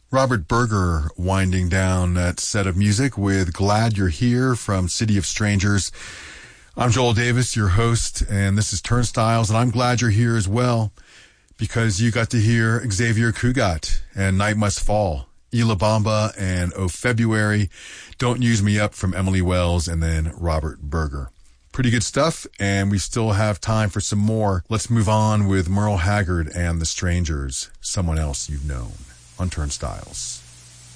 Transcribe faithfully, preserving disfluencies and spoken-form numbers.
Robert Berger winding down that set of music with Glad You're Here from City of Strangers. I'm Joel Davis, your host, and this is Turnstiles, and I'm glad you're here as well because you got to hear Xavier Cugat and Night Must Fall, Ila Bamba and Oh February, Don't Use Me Up from Emily Wells, and then Robert Berger. Pretty good stuff, and we still have time for some more. Let's move on with Merle Haggard and The Strangers, Someone Else You've Known, on Turnstiles.